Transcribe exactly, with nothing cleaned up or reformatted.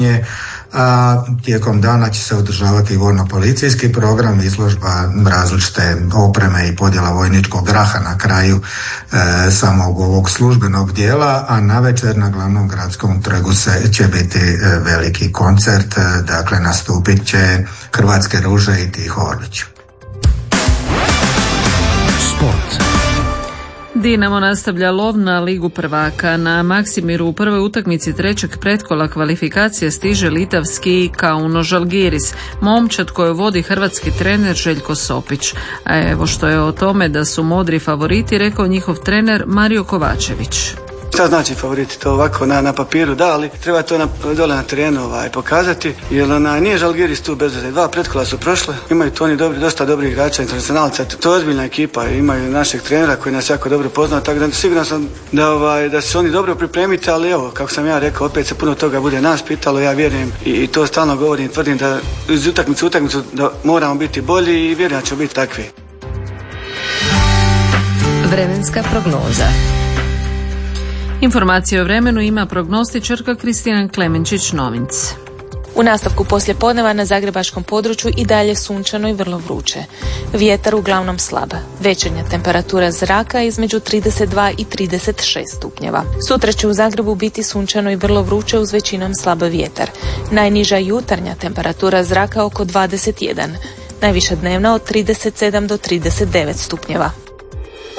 A tijekom dana će se održavati vojno-policijski program, izložba različite opreme i podjela vojničkog graha na kraju e, samog ovog službenog dijela, a navečer na glavnom gradskom trgu se će biti e, veliki koncert, e, dakle nastupit će Hrvatske ruže i Tiho Orlić. Sport. Dinamo nastavlja lov na Ligu prvaka. Na Maksimiru u prvoj utakmici trećeg pretkola kvalifikacije stiže litavski Kauno Žalgiris, momčad koju vodi hrvatski trener Željko Sopić. A evo što je o tome da su modri favoriti rekao njihov trener Mario Kovačević. Šta znači favoriti? To ovako na, na papiru da, ali treba to na, dole na terenu ovaj, pokazati, jer ona, nije Žalgiris tu bez veze. Dva pretkola su prošle, imaju to oni dobri, dosta dobrih igrača, internacionalca, to je ozbiljna ekipa, imaju našeg trenera koji nas jako dobro poznao, tako da siguran sam da, ovaj, da su oni dobro pripremiti, ali evo, kako sam ja rekao, opet se puno toga bude nas pitalo, ja vjerujem i, i to stalno govorim, tvrdim da iz utakmice u utakmicu da moramo biti bolji i vjerujem da ćemo biti takvi. Vremenska prognoza. Informacije o vremenu ima prognostičarka Kristina Klemenčić-Novinc. U nastavku poslijepodneva na zagrebačkom području i dalje sunčano i vrlo vruće. Vjetar uglavnom slab. Večernja temperatura zraka između trideset dva i trideset šest stupnjeva. Sutra će u Zagrebu biti sunčano i vrlo vruće uz većinom slab vjetar. Najniža jutarnja temperatura zraka oko dvadeset jedan. Najviša dnevna od trideset sedam do trideset devet stupnjeva.